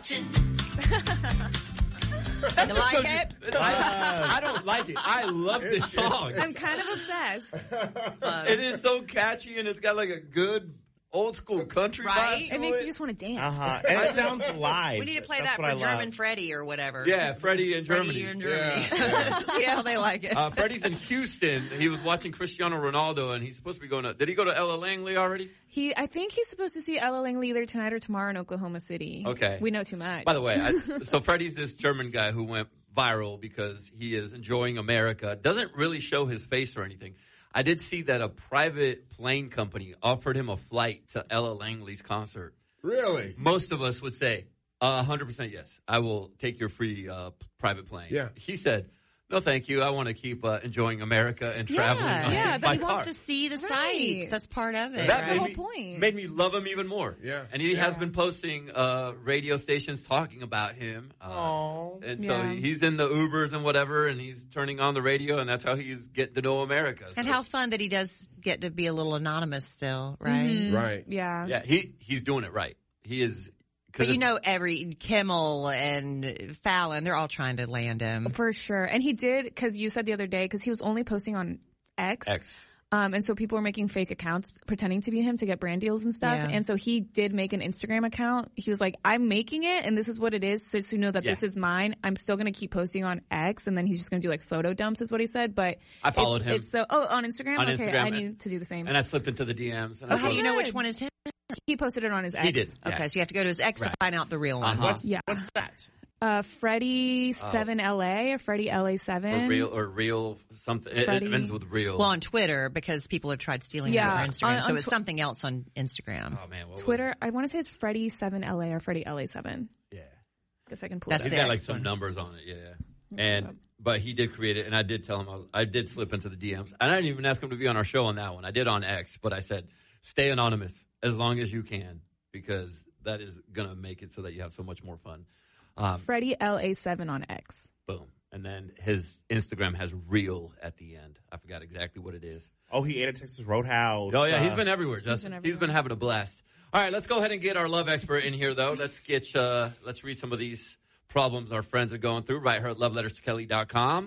watching. You like it? I don't like it. I love this song. I'm kind of obsessed. It is so catchy, and it's got like a good old school country Right? vibe to It makes you just want to dance. And it sounds live. We need to play That's that what for I German love. Freddie or whatever. Yeah, Freddie in Germany. Freddie, you're in Germany. See how they like it. Freddie's in Houston. He was watching Cristiano Ronaldo, and he's supposed to be going to. Did he go to Ella Langley already? I think he's supposed to see Ella Langley either tonight or tomorrow in Oklahoma City. Okay. We know too much. By the way, so Freddie's this German guy who went viral because he is enjoying America. Doesn't really show his face or anything. I did see that a private plane company offered him a flight to Ella Langley's concert. Really? Most of us would say 100% yes. I will take your free private plane. Yeah. He said, no, thank you. I want to keep enjoying America and traveling Yeah, on but my he car. wants to see the Right. sights. That's part of it. That right? the whole made point. made me love him even more. Yeah. And he has been posting radio stations talking about him. And so Yeah. he's in the Ubers and whatever, and he's turning on the radio, and that's how he's getting to know America. And So, how fun that he does get to be a little anonymous still, right? Mhm. Right. Yeah. yeah, he's doing it right. He is. But you know, every Kimmel and Fallon, they're all trying to land him. For sure. And he did, because you said the other day, because he was only posting on X. And so people were making fake accounts pretending to be him to get brand deals and stuff. Yeah. And so he did make an Instagram account. He was like, I'm making it and this is what it is. So just so you know that this is mine. I'm still going to keep posting on X. And then he's just going to do like photo dumps is what he said. But I followed him. It's so, on Instagram? On Okay. Instagram, I need to do the same. And I slipped into the DMs. And I How do you told know him- which one is him? He posted it on his X. He did. Okay, Yeah. so you have to go to his X to find out the real one. Uh-huh. What's that? Freddie 7 LA or Freddie LA 7. Or real something. It Freddie. ends with real. Well, on Twitter, because people have tried stealing Yeah, their Instagram. on So it's Tw- something else on Instagram. Oh man, what was Twitter, I want to say it's Freddie 7 LA or Freddie LA 7. it? Yeah. Guess I can pull That's it He's up. got like X some one. numbers on it, but he did create it, and I did tell him I did slip into the DMs. I didn't even ask him to be on our show on that one. I did on X, but I said stay anonymous as long as you can because that is gonna make it so that you have so much more fun. Freddie LA 7 on X. Boom, and then his Instagram has real at the end. I forgot exactly what it is. Oh, he ate at Texas Roadhouse. Oh yeah, he's been everywhere, Justin. been He's been having a blast. All right, let's go ahead and get our love expert in here, though. Let's read some of these problems our friends are going through. Write her at loveletterstokelly.com.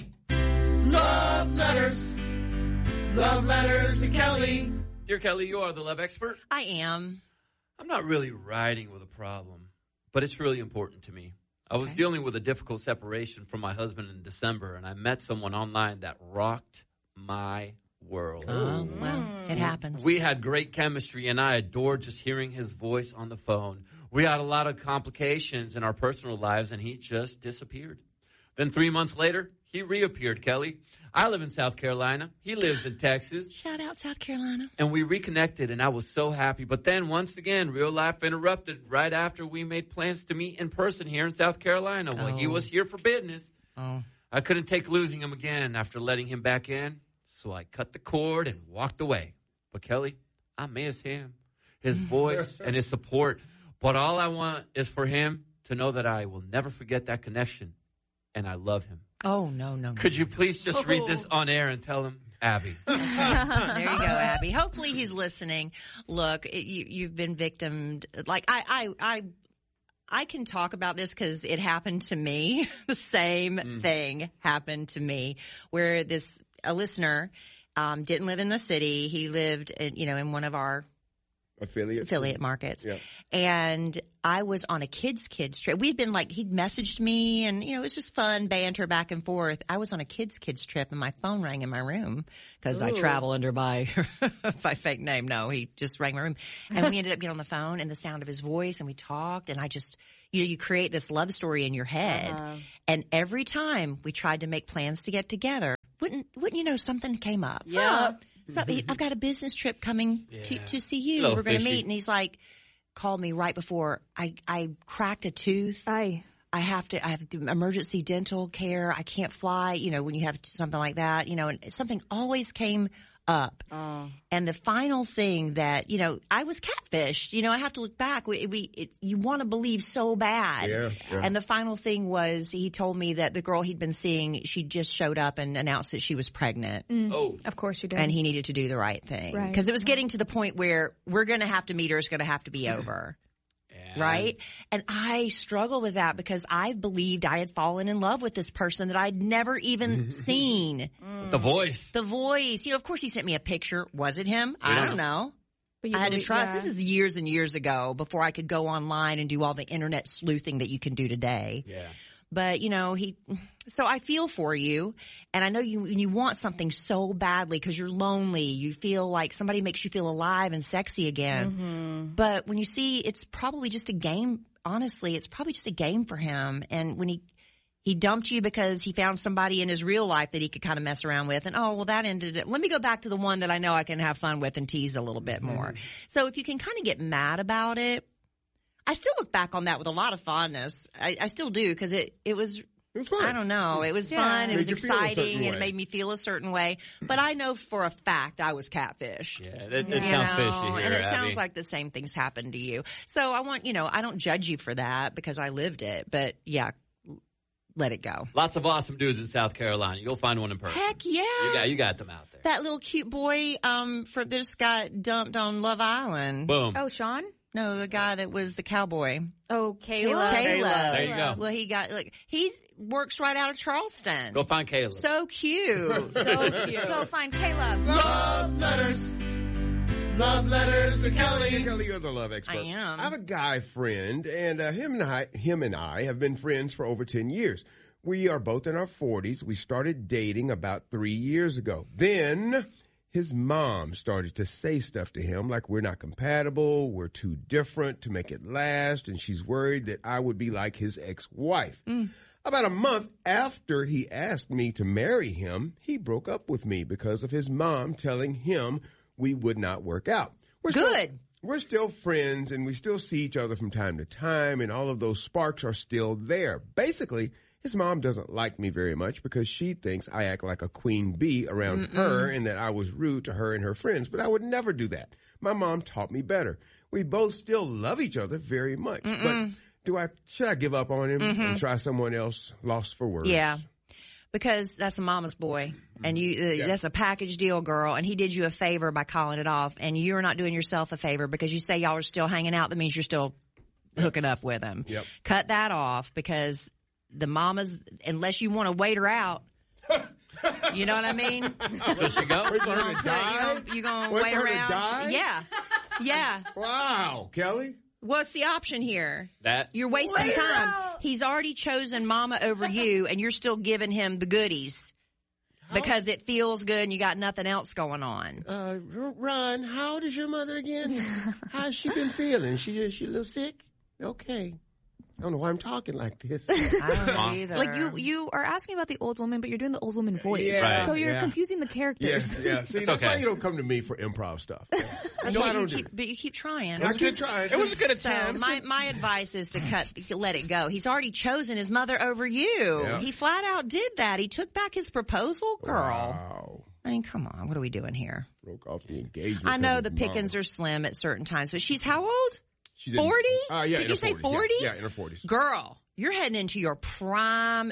Love letters. Love letters to Kelly. Dear Kelly, you are the love expert. I am. I'm not really writing with a problem, but it's really important to me. I was dealing with a difficult separation from my husband in December, and I met someone online that rocked my world. Oh, well, it happens. We had great chemistry, and I adored just hearing his voice on the phone. We had a lot of complications in our personal lives, and he just disappeared. Then 3 months later, he reappeared, Kelly. I live in South Carolina. He lives in Texas. Shout out South Carolina. And we reconnected, and I was so happy. But then, once again, real life interrupted right after we made plans to meet in person here in South Carolina. Well, he was here for business. Oh. I couldn't take losing him again after letting him back in. So I cut the cord and walked away. But Kelly, I miss him, his voice and his support. But all I want is for him to know that I will never forget that connection and I love him. Oh, no. Could you please just read this on air and tell him, Abby? There you go, Abby. Hopefully he's listening. Look, you've been victimed. Like, I can talk about this because it happened to me. The same thing happened to me where a listener didn't live in the city. He lived in one of our affiliate markets. Yeah. And I was on a kids trip. We'd been he'd messaged me and, it was just fun banter back and forth. I was on a kids trip and my phone rang in my room because I travel under my fake name. No, he just rang my room. And we ended up getting on the phone and the sound of his voice and we talked and I just, you create this love story in your head. And every time we tried to make plans to get together, wouldn't you know something came up? Yeah. So I've got a business trip coming to see you. Little We're going to fishy. meet. And he's like, called me right before I cracked a tooth. I have to do emergency dental care. I can't fly, when you have something like that, and something always came up. And the final thing that, I was catfished, I have to look back. You want to believe so bad. Yeah. And the final thing was he told me that the girl he'd been seeing, she just showed up and announced that she was pregnant. Oh, Of course you did. And he needed to do the right thing. Right. Because it was getting to the point where we're going to have to meet or it's going to have to be over. right? And I struggle with that because I believed I had fallen in love with this person that I'd never even seen. The voice. The voice. You know, of course he sent me a picture. Was it him? I don't know. But I had to trust. This is years and years ago before I could go online and do all the internet sleuthing that you can do today. Yeah. But, you know, so I feel for you. And I know you want something so badly because you're lonely. You feel like somebody makes you feel alive and sexy again. Mm-hmm. But when you see it's probably just a game, honestly, it's probably just a game for him. And when he dumped you because he found somebody in his real life that he could kind of mess around with. And, oh, well, that ended it. Let me go back to the one that I know I can have fun with and tease a little bit more. So if you can kind of get mad about it, I still look back on that with a lot of fondness. I still do because it was fun. I don't know. It was fun. It was exciting, and it made me feel a certain way. But I know for a fact I was catfish. Yeah, it sounds fishy here, and it Abby. sounds like the same things happened to you. So I want, I don't judge you for that because I lived it. But yeah, let it go. Lots of awesome dudes in South Carolina. You'll find one in person. Heck yeah. You got them out there. That little cute boy that just got dumped on Love Island. Boom. Oh, Sean? No, the guy that was the cowboy. Oh, Caleb. There you go. Well, he works right out of Charleston. Go find Caleb. So cute. So cute. Go find Caleb. Love letters. Love letters to Kelly. Kelly, you're the love expert. I am. I have a guy friend, and him and I have been friends for over 10 years. We are both in our 40s. We started dating about 3 years ago. Then his mom started to say stuff to him like we're not compatible, we're too different to make it last, and she's worried that I would be like his ex-wife. About a month after he asked me to marry him, he broke up with me because of his mom telling him we would not work out. We're still friends, and we still see each other from time to time, and all of those sparks are still there. Basically, his mom doesn't like me very much because she thinks I act like a queen bee around her and that I was rude to her and her friends, but I would never do that. My mom taught me better. We both still love each other very much, but should I give up on him and try someone else, lost for words? Yeah. Because that's a mama's boy, and that's a package deal, girl, and he did you a favor by calling it off, and you're not doing yourself a favor because you say y'all are still hanging out. That means you're still hooking up with him. Yep. Cut that off because the mamas, unless you want to wait her out, you know what I mean? Does she go? Wait for her to die? You gonna Wait wait for her to around? die? Yeah. Wow, Kelly. What's the option here? That You're wasting time. He's already chosen mama over you, and you're still giving him the goodies because it feels good and you got nothing else going on. Ron, how old is your mother again? How's she been feeling? She a little sick? Okay. I don't know why I'm talking like this. I don't know either. Like you are asking about the old woman, but you're doing the old woman voice. Yeah, so you're yeah. confusing the characters. Yeah. See, that's why you don't come to me for improv stuff. That's why I don't do it. But you keep trying. I keep trying. It was a good So attempt. my advice is to let it go. He's already chosen his mother over you. Yeah. He flat out did that. He took back his proposal, girl. Wow. I mean, come on. What are we doing here? Broke off the engagement. I know because the of mom. pickings are slim at certain times, but she's how old? She didn't- 40? Yeah, Did in you her say 40s. 40? Yeah, in her 40s. Girl, you're heading into your prime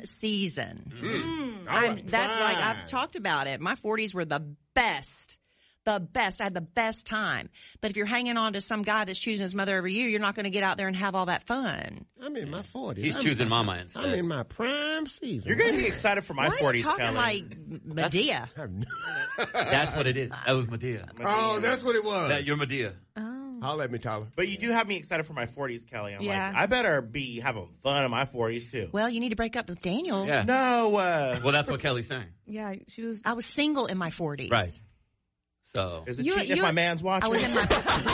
season. All right, That's like fine. I've talked about it. My 40s were the best. The best. I had the best time. But if you're hanging on to some guy that's choosing his mother over you, you're not going to get out there and have all that fun. I'm in my 40s. he's choosing mama instead. I'm in my prime season. You're going to be excited for my Why 40s, are you talking Kelly. like Medea? That's what it is. That was Medea. Oh, that's what it was. You're Medea. Holler at me, Tyler. But you do have me excited for my 40s, Kelly. I'm Yeah. like, I better be having fun in my 40s, too. Well, you need to break up with Daniel. Yeah. No, Well, that's what Kelly's saying. Yeah, she was. I was single in my 40s. Right. So, is it You- cheating if you- my man's watching? I was in my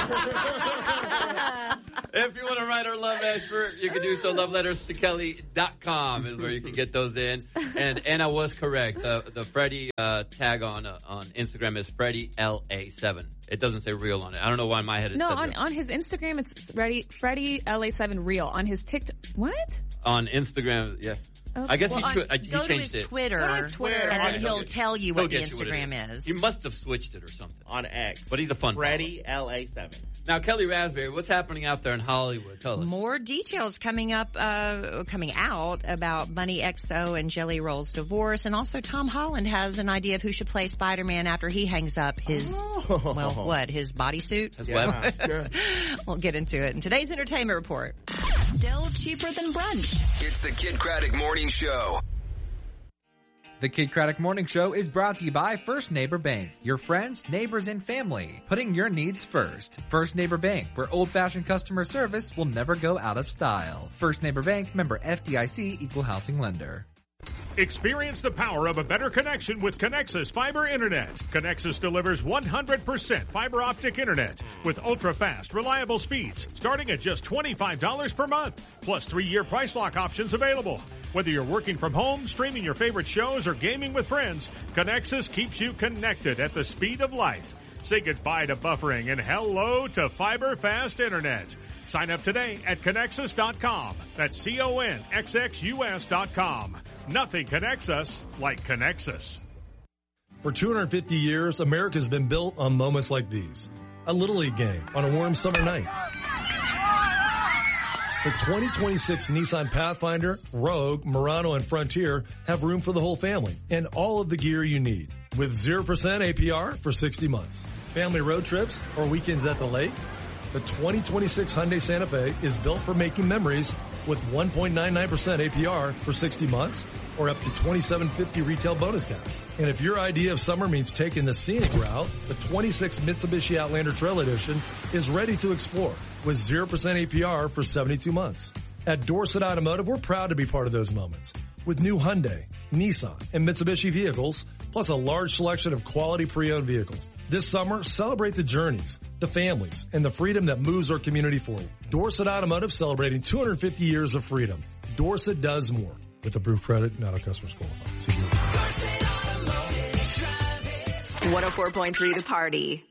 if you want to write our love expert, you can do so. Loveletterstokelly.com is where you can get those in. And Anna was correct. The Freddie tag on Instagram is FreddieLA7. It doesn't say real on it. I don't know why in my head it No, said real. on his Instagram it's Freddie LA7 real. On his TikTok, what? On Instagram, yeah. I guess he Go to changed his it. Twitter, Go to his Twitter. and then Okay. he'll tell you what the He'll get you what it Instagram is. He must have switched it or something. On X. But he's a fun Freddie LA7. Now, Kelly Raspberry, what's happening out there in Hollywood? Tell us. More details coming out about Bunny XO and Jelly Roll's divorce, and also Tom Holland has an idea of who should play Spider-Man after he hangs up his his bodysuit. His web. Yeah. We'll get into it in today's entertainment report. Still cheaper than brunch. It's the Kid Craddock Morning Show. The Kid Craddock Morning Show is brought to you by First Neighbor Bank, your friends, neighbors, and family, putting your needs first. First Neighbor Bank, where old-fashioned customer service will never go out of style. First Neighbor Bank, member FDIC, equal housing lender. Experience the power of a better connection with Connexus Fiber Internet. Connexus delivers 100% fiber optic internet with ultra-fast, reliable speeds starting at just $25 per month, plus 3-year price lock options available. Whether you're working from home, streaming your favorite shows, or gaming with friends, Connexus keeps you connected at the speed of light. Say goodbye to buffering and hello to fiber fast internet. Sign up today at Connexus.com. That's CONXXUS.com. Nothing connects us like Connexus. For 250 years, America's been built on moments like these. A Little League game on a warm summer night. The 2026 Nissan Pathfinder, Rogue, Murano, and Frontier have room for the whole family and all of the gear you need. With 0% APR for 60 months. Family road trips or weekends at the lake. The 2026 Hyundai Santa Fe is built for making memories with 1.99% APR for 60 months or up to $2,750 retail bonus cash. And if your idea of summer means taking the scenic route, the 26 Mitsubishi Outlander Trail Edition is ready to explore with 0% APR for 72 months. At Dorset Automotive, we're proud to be part of those moments with new Hyundai, Nissan, and Mitsubishi vehicles, plus a large selection of quality pre-owned vehicles. This summer, celebrate the journeys, the families, and the freedom that moves our community forward. Dorset Automotive celebrating 250 years of freedom. Dorset does more. With approved credit, not all customers qualify. See you. 104.3 The Party.